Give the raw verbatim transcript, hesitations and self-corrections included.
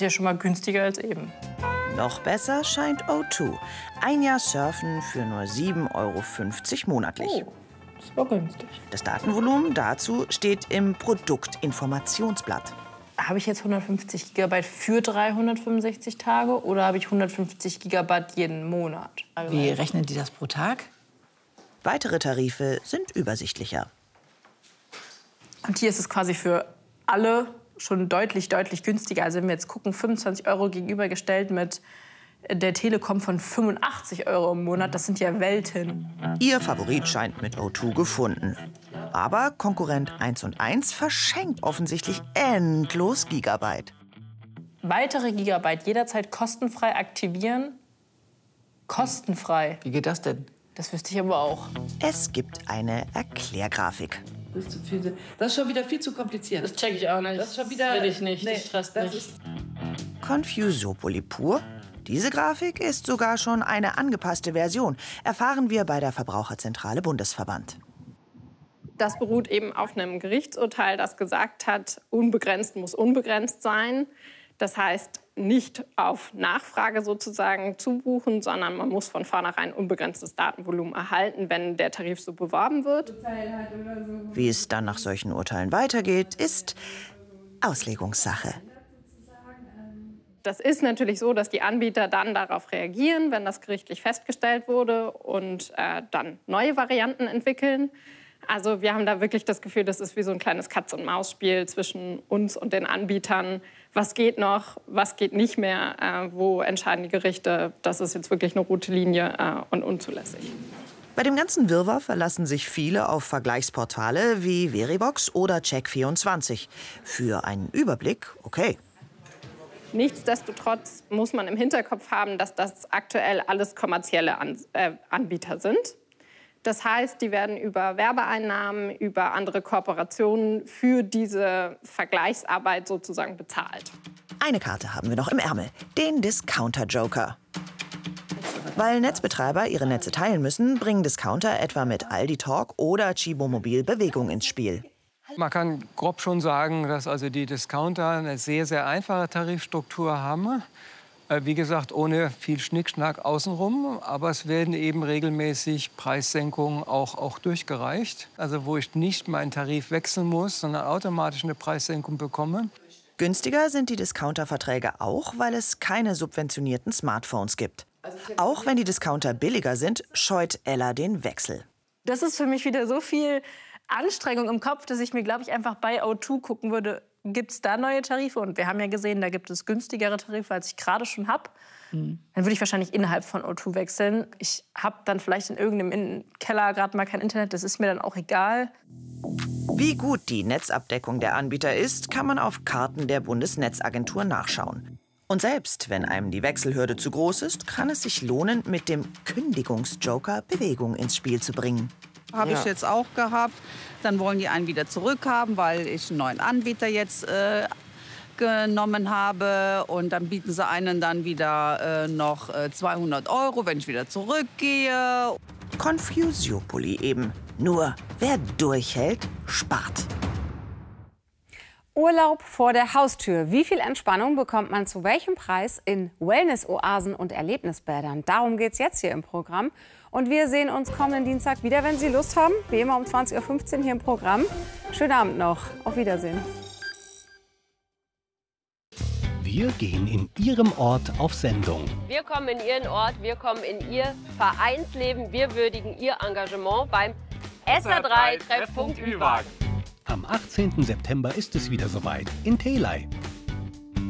ist ja schon mal günstiger als eben. Noch besser scheint O zwei. Ein Jahr Surfen für nur sieben Euro fünfzig monatlich. Oh, das war günstig. Das Datenvolumen dazu steht im Produktinformationsblatt. Habe ich jetzt hundertfünfzig Gigabyte für dreihundertfünfundsechzig Tage oder habe ich hundertfünfzig Gigabyte jeden Monat? Wie rechnen die das pro Tag? Weitere Tarife sind übersichtlicher. Und hier ist es quasi für alle schon deutlich, deutlich günstiger. Also wenn wir jetzt gucken, fünfundzwanzig Euro gegenübergestellt mit der Telekom von fünfundachtzig Euro im Monat, das sind ja Welten. Ihr Favorit scheint mit O zwei gefunden. Aber Konkurrent eins und eins verschenkt offensichtlich endlos Gigabyte. Weitere Gigabyte jederzeit kostenfrei aktivieren. Kostenfrei. Wie geht das denn? Das wüsste ich aber auch. Es gibt eine Erklärgrafik. Das ist, zu viel, das ist schon wieder viel zu kompliziert. Das check ich auch nicht. Das ist schon wieder, will ich nicht. Nee, das stresst das mich. Ist Confusiopoly pur. Diese Grafik ist sogar schon eine angepasste Version. Erfahren wir bei der Verbraucherzentrale Bundesverband. Das beruht eben auf einem Gerichtsurteil, das gesagt hat, unbegrenzt muss unbegrenzt sein. Das heißt, nicht auf Nachfrage sozusagen zubuchen, sondern man muss von vornherein unbegrenztes Datenvolumen erhalten, wenn der Tarif so beworben wird. Wie es dann nach solchen Urteilen weitergeht, ist Auslegungssache. Das ist natürlich so, dass die Anbieter dann darauf reagieren, wenn das gerichtlich festgestellt wurde und äh, dann neue Varianten entwickeln. Also wir haben da wirklich das Gefühl, das ist wie so ein kleines Katz-und-Maus-Spiel zwischen uns und den Anbietern. Was geht noch, was geht nicht mehr, äh, wo entscheiden die Gerichte, das ist jetzt wirklich eine rote Linie äh, und unzulässig. Bei dem ganzen Wirrwarr verlassen sich viele auf Vergleichsportale wie Verivox oder Check vierundzwanzig. Für einen Überblick okay. Nichtsdestotrotz muss man im Hinterkopf haben, dass das aktuell alles kommerzielle An äh, Anbieter sind. Das heißt, die werden über Werbeeinnahmen, über andere Kooperationen für diese Vergleichsarbeit sozusagen bezahlt. Eine Karte haben wir noch im Ärmel, den Discounter-Joker. Weil Netzbetreiber ihre Netze teilen müssen, bringen Discounter etwa mit Aldi Talk oder Chibo Mobil Bewegung ins Spiel. Man kann grob schon sagen, dass also die Discounter eine sehr, sehr einfache Tarifstruktur haben. Wie gesagt, ohne viel Schnickschnack außenrum. Aber es werden eben regelmäßig Preissenkungen auch, auch durchgereicht. Also wo ich nicht meinen Tarif wechseln muss, sondern automatisch eine Preissenkung bekomme. Günstiger sind die Discounter-Verträge auch, weil es keine subventionierten Smartphones gibt. Auch wenn die Discounter billiger sind, scheut Ella den Wechsel. Das ist für mich wieder so viel Anstrengung im Kopf, dass ich mir, glaube ich, einfach bei O zwei gucken würde, gibt es da neue Tarife? Und wir haben ja gesehen, da gibt es günstigere Tarife, als ich gerade schon habe. Mhm. Dann würde ich wahrscheinlich innerhalb von O zwei wechseln. Ich habe dann vielleicht in irgendeinem Keller gerade mal kein Internet, das ist mir dann auch egal. Wie gut die Netzabdeckung der Anbieter ist, kann man auf Karten der Bundesnetzagentur nachschauen. Und selbst wenn einem die Wechselhürde zu groß ist, kann es sich lohnen, mit dem Kündigungsjoker Bewegung ins Spiel zu bringen. Habe ich jetzt auch gehabt. Dann wollen die einen wieder zurückhaben, weil ich einen neuen Anbieter jetzt äh, genommen habe. Und dann bieten sie einen dann wieder äh, noch äh, zweihundert Euro, wenn ich wieder zurückgehe. Confusiopoly eben. Nur wer durchhält, spart. Urlaub vor der Haustür. Wie viel Entspannung bekommt man zu welchem Preis in Wellness-Oasen und Erlebnisbädern? Darum geht es jetzt hier im Programm. Und wir sehen uns kommenden Dienstag wieder, wenn Sie Lust haben. Wie immer um zwanzig Uhr fünfzehn hier im Programm. Schönen Abend noch. Auf Wiedersehen. Wir gehen in Ihrem Ort auf Sendung. Wir kommen in Ihren Ort, wir kommen in Ihr Vereinsleben. Wir würdigen Ihr Engagement beim S R drei Treffpunkt Ü-Wagen. Am achtzehnten September ist es wieder soweit in Theley.